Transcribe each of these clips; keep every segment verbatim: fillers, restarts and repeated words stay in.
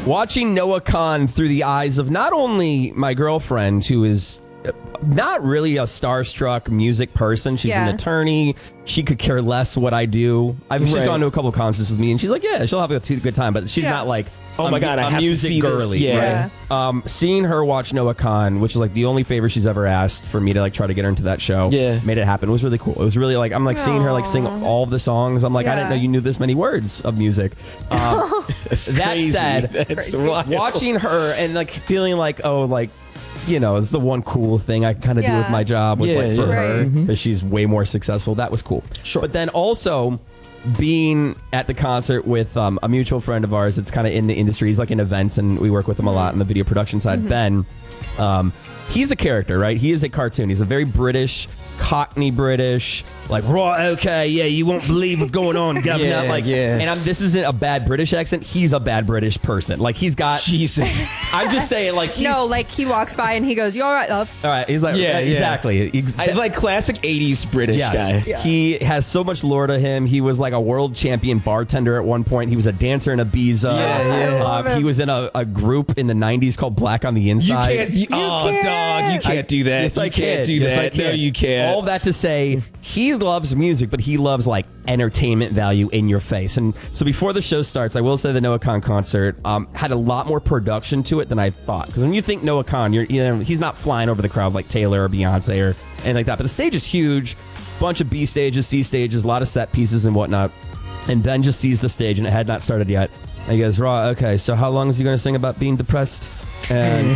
watching Noah Kahan through the eyes of not only my girlfriend, who is not really a starstruck music person. She's Yeah. an attorney. She could care less what I do. I mean, she's Right. gone to a couple of concerts with me, and she's like, yeah, she'll have a t- good time, but she's Yeah. not like, Oh a my mu- God, I a have to music see this. girly. Yeah. Yeah. Um, seeing her watch Noah Kahan, which is like the only favor she's ever asked for me to like try to get her into that show, Yeah. made it happen. It was really cool. It was really like, I'm like seeing her like sing Aw. all of the songs. I'm like, I didn't Yeah. know you knew this many words of music. Um, That's that crazy. said, That's Crazy. wild. watching her and like feeling like, oh, like, you know, it's the one cool thing I kind of do Yeah. with my job was Yeah, like for yeah. her Right. because she's way more successful. That was cool. Sure. But then also being at the concert with um, a mutual friend of ours that's kind of in the industry. He's like in events and we work with him a lot on the video production side. Ben, um, he's a character, right? He is a cartoon. He's a very British, Cockney British, like, right, okay, yeah, you won't believe what's going on, governor. Yeah, like, yeah. And I'm, this isn't a bad British accent. He's a bad British person. Like, he's got... Jesus. I'm just saying, like, he's... No, like he walks by and he goes, "You all right, love?" All right, he's like, Yeah, yeah, yeah. exactly. Ex- I like classic eighties British yes. guy. Yeah. He has so much lore to him. He was like a world champion bartender at one point. He was a dancer in Ibiza. Yeah, yeah. I love Uh, him. he was in a, a group in the nineties called Black on the You Inside. can't. You, oh, can't. dog, you can't do that. Yes, you I can't can. do Yes, that. I can. No, you can't. All that to say, he loves music, but he loves like entertainment value in your face. And so before the show starts, I will say the Noah Kahan concert um, had a lot more production to it than I thought. Because when you think Noah Kahan, you're, you know, he's not flying over the crowd like Taylor or Beyonce or anything like that. But the stage is huge, bunch of B stages, C stages, a lot of set pieces and whatnot. And Ben just sees the stage and it had not started yet. And he goes, "Right, okay, so how long is he going to sing about being depressed?" And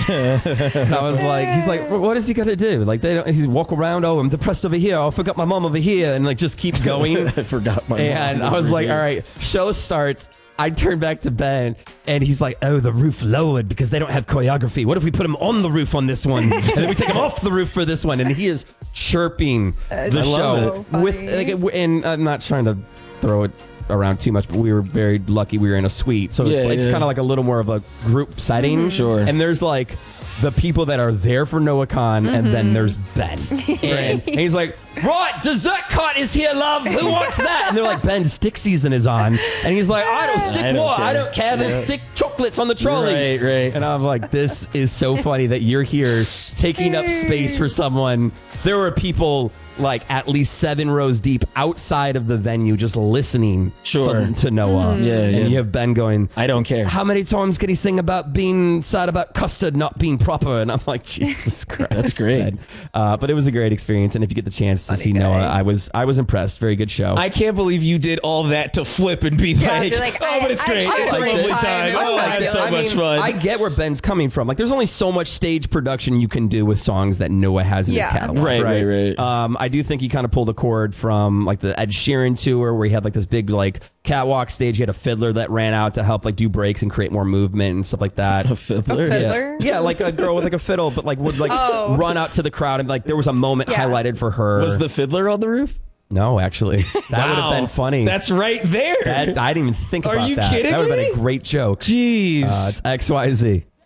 I was like, he's like, what is he gonna do? Like, they don't. He's walk around. Oh, I'm depressed over here. Oh, I forgot my mom over here, and like just keep going. I forgot my. And mom I was over like, here. all right, show starts. I turn back to Ben, and he's like, oh, the roof lowered because they don't have choreography. What if we put him on the roof on this one, and then we take him off the roof for this one? And he is chirping the I love show it. with, Funny. like, and I'm not trying to throw it around too much, but we were very lucky we were in a suite, so it's, Yeah, it's yeah. kind of like a little more of a group setting. Sure. And there's like the people that are there for Noah Kahan, and then there's Ben. And, and he's like, right, dessert cart is here, love. Who wants that? And they're like, Ben, stick season is on. And he's like, I don't stick I don't what? care. I don't care. There's Yeah. stick chocolates on the trolley. Right, right. And I'm like, this is so funny that you're here taking up space for someone. There were people like at least seven rows deep outside of the venue just listening Sure. to, to Noah. Yeah, And yeah. you have Ben going, I don't care. how many times can he sing about being sad about custard not being proper? And I'm like, Jesus Christ. That's great. Ben. Uh, but it was a great experience. And if you get the chance to Funny see guy. Noah, I was I was impressed. Very good show. I can't believe you did all that to flip and be Yeah, like, be like, oh, I- but it's I- great. I it's a liked lovely it. time. It was Oh, I fun. had so I much mean, fun. I get where Ben's coming from. Like, there's only so much stage production you can do with songs that Noah has in Yeah. his catalog. Right, right, right. Um, I do think he kind of pulled a chord from like the Ed Sheeran tour, where he had like this big like catwalk stage. He had a fiddler that ran out to help like do breaks and create more movement and stuff like that. a fiddler. A Yeah. fiddler? Yeah, like a girl with like a fiddle, but like would like Oh. run out to the crowd and like there was a moment Yeah. highlighted for her. Was the fiddler on the roof? no, actually, that would have Wow. been funny. That's right there. that I didn't even think Are about you that. kidding That would have been me? a great joke. Jeez. Uh, it's X Y Z.